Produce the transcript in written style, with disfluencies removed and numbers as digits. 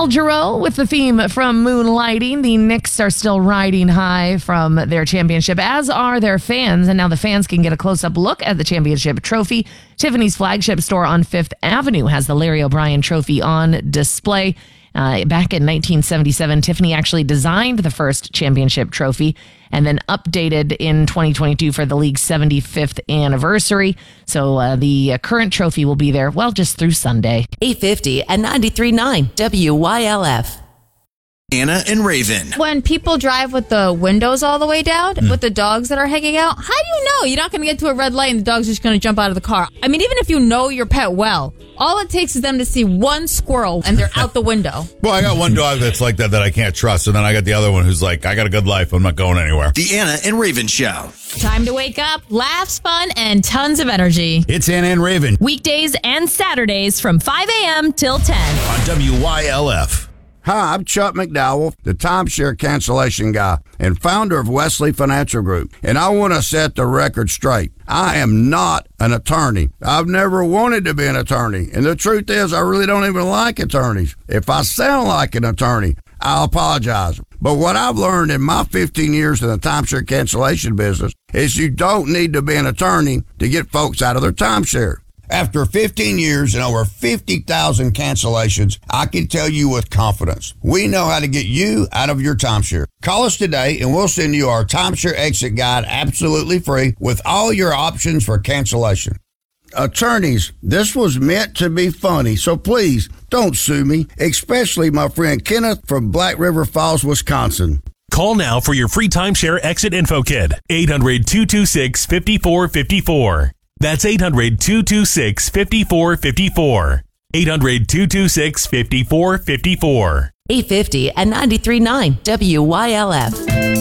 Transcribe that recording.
Al Jarreau with the theme from Moonlighting. The Knicks are still riding high from their championship, as are their fans. And now the fans can get a close-up look at the championship trophy. Tiffany's flagship store on Fifth Avenue has the Larry O'Brien trophy on display. Back in 1977, Tiffany actually designed the first championship trophy and then updated in 2022 for the league's 75th anniversary. So the current trophy will be there, well, just through Sunday. 850 and 93.9 WYLF. Anna and Raven. When people drive with the windows all the way down, with the dogs that are hanging out, how do you know you're not going to get to a red light and the dog's just going to jump out of the car? I mean, even if you know your pet well, all it takes is them to see one squirrel and they're out the window. Well, I got one dog that's like that I can't trust, and then I got the other one who's like, I got a good life, I'm not going anywhere. The Anna and Raven Show. Time to wake up, laughs, fun, and tons of energy. It's Anna and Raven Weekdays and Saturdays from 5 a.m. till 10. on WYLF. Hi, I'm Chuck McDowell, the timeshare cancellation guy and founder of Wesley Financial Group. And I want to set the record straight. I am not an attorney. I've never wanted to be an attorney. And the truth is, I really don't even like attorneys. If I sound like an attorney, I'll apologize. But what I've learned in my 15 years in the timeshare cancellation business is you don't need to be an attorney to get folks out of their timeshare. After 15 years and over 50,000 cancellations, I can tell you with confidence, we know how to get you out of your timeshare. Call us today and we'll send you our timeshare exit guide absolutely free with all your options for cancellation. Attorneys, this was meant to be funny, so please don't sue me, especially my friend Kenneth from Black River Falls, Wisconsin. Call now for your free timeshare exit info kit. 800-226-5454. That's 800-226-5454. 800-226-5454. 850 and 93.9 WYLF.